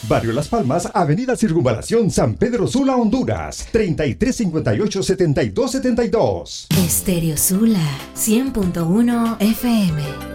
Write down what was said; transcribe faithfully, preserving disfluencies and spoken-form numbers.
Barrio Las Palmas, Avenida Circunvalación San Pedro Sula, Honduras, treinta y tres cincuenta y ocho, setenta y dos setenta y dos. Estéreo Sula, cien punto uno F M.